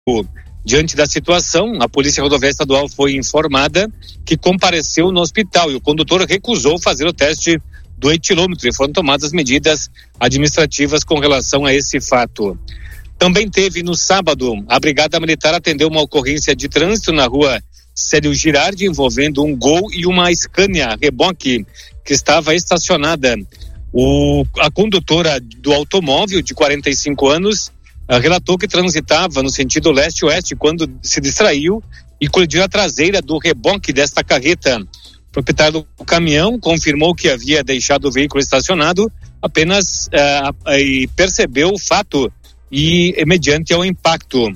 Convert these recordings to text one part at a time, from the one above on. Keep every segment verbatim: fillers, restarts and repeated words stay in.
Diante da situação, a Polícia Rodoviária Estadual foi informada que compareceu no hospital e o condutor recusou fazer o teste do etilômetro e foram tomadas medidas administrativas com relação a esse fato. Também teve no sábado, a Brigada Militar atendeu uma ocorrência de trânsito na rua Célio Girardi envolvendo um Gol e uma Scania reboque que estava estacionada. O, a condutora do automóvel, de quarenta e cinco anos, uh, relatou que transitava no sentido leste-oeste quando se distraiu e colidiu a traseira do reboque desta carreta. O proprietário do caminhão confirmou que havia deixado o veículo estacionado apenas uh, e percebeu o fato e mediante ao impacto.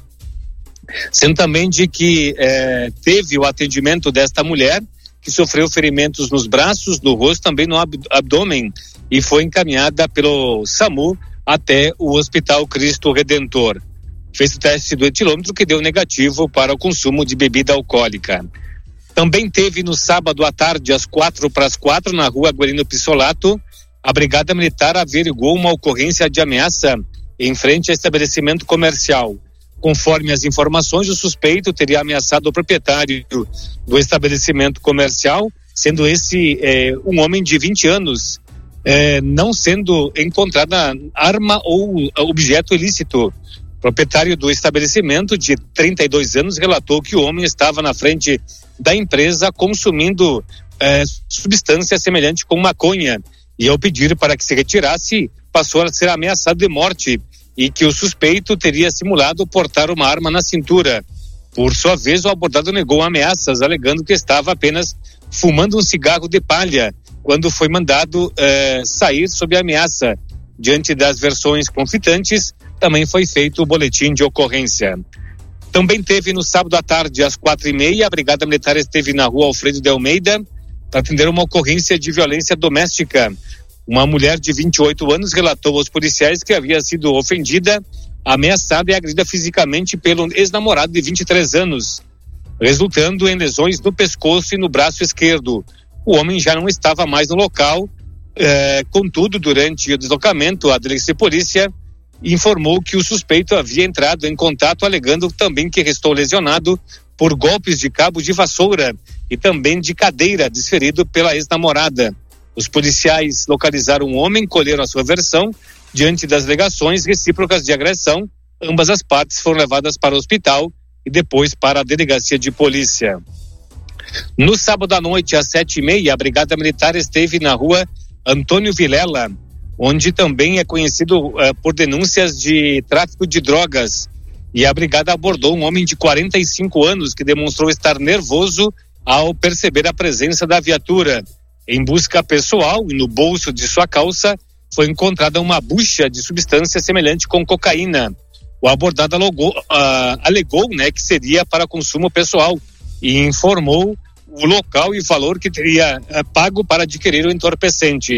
Sendo também de que eh, teve o atendimento desta mulher que sofreu ferimentos nos braços, no rosto, também no ab- abdômen e foi encaminhada pelo SAMU até o Hospital Cristo Redentor. Fez o teste do etilômetro que deu negativo para o consumo de bebida alcoólica. Também teve no sábado à tarde, às quatro para as quatro, na rua Guarino Pissolato, a Brigada Militar averiguou uma ocorrência de ameaça em frente a estabelecimento comercial. Conforme as informações, o suspeito teria ameaçado o proprietário do estabelecimento comercial, sendo esse eh, um homem de vinte anos, eh, não sendo encontrada arma ou objeto ilícito. O proprietário do estabelecimento, de trinta e dois anos, relatou que o homem estava na frente da empresa consumindo eh, substância semelhante com maconha e, ao pedir para que se retirasse, passou a ser ameaçado de morte e que o suspeito teria simulado portar uma arma na cintura. Por sua vez, o abordado negou ameaças, alegando que estava apenas fumando um cigarro de palha quando foi mandado eh, sair sob ameaça. Diante das versões conflitantes, também foi feito o boletim de ocorrência. Também teve no sábado à tarde, às quatro e meia, a Brigada Militar esteve na rua Alfredo de Almeida para atender uma ocorrência de violência doméstica. Uma mulher de vinte e oito anos relatou aos policiais que havia sido ofendida, ameaçada e agredida fisicamente pelo ex-namorado de vinte e três anos, resultando em lesões no pescoço e no braço esquerdo. O homem já não estava mais no local, eh, contudo, durante o deslocamento, a delegacia de polícia informou que o suspeito havia entrado em contato, alegando também que restou lesionado por golpes de cabo de vassoura e também de cadeira desferido pela ex-namorada. Os policiais localizaram um homem, colheram a sua versão. Diante das alegações recíprocas de agressão, ambas as partes foram levadas para o hospital e depois para a delegacia de polícia. No sábado à noite, às sete e meia, a Brigada Militar esteve na rua Antônio Vilela, onde também é conhecido uh, por denúncias de tráfico de drogas. E a Brigada abordou um homem de quarenta e cinco anos que demonstrou estar nervoso ao perceber a presença da viatura. Em busca pessoal e no bolso de sua calça foi encontrada uma bucha de substância semelhante com cocaína. O abordado alegou, uh, alegou né, que seria para consumo pessoal e informou o local e valor que teria uh, pago para adquirir o entorpecente.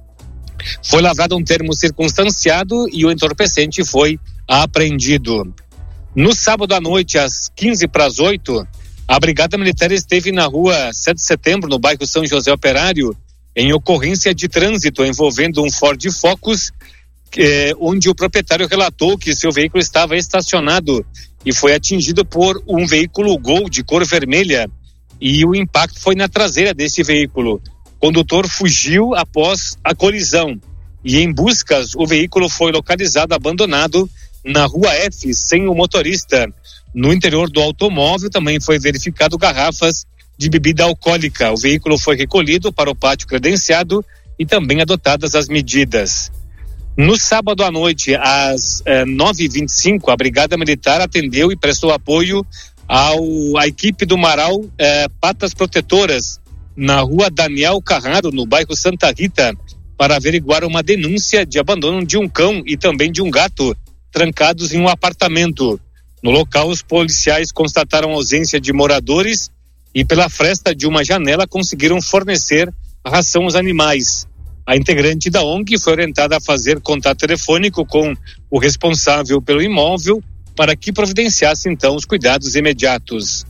Foi lavrado um termo circunstanciado e o entorpecente foi apreendido. No sábado à noite, às quinze para as oito, a Brigada Militar esteve na rua sete de setembro, no bairro São José Operário, em ocorrência de trânsito envolvendo um Ford Focus, eh, onde o proprietário relatou que seu veículo estava estacionado e foi atingido por um veículo Gol de cor vermelha e o impacto foi na traseira desse veículo. O condutor fugiu após a colisão e, em buscas, o veículo foi localizado abandonado na rua F, sem o motorista. No interior do automóvel também foi verificado garrafas de bebida alcoólica. O veículo foi recolhido para o pátio credenciado e também adotadas as medidas. No sábado à noite, às eh, nove e vinte e cinco, a Brigada Militar atendeu e prestou apoio ao, à equipe do Marau eh, Patas Protetoras, na rua Daniel Carraro, no bairro Santa Rita, para averiguar uma denúncia de abandono de um cão e também de um gato trancados em um apartamento. No local, os policiais constataram a ausência de moradores e, pela fresta de uma janela, conseguiram fornecer ração aos animais. A integrante da O N G foi orientada a fazer contato telefônico com o responsável pelo imóvel para que providenciasse, então, os cuidados imediatos.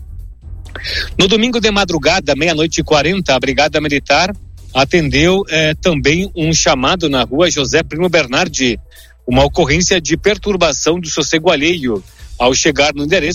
No domingo de madrugada, meia-noite e quarenta, a Brigada Militar atendeu eh, também um chamado na rua José Primo Bernardi, uma ocorrência de perturbação do sossego alheio, Ao chegar no endereço,